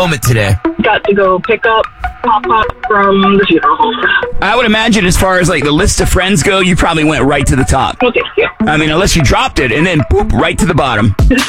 moment today? Got to go pick up Papa from the funeral home. I would imagine as far as like the list of friends go, you probably went right to the top. Well, thank you. I mean, unless you dropped it and then boop, right to the bottom. Just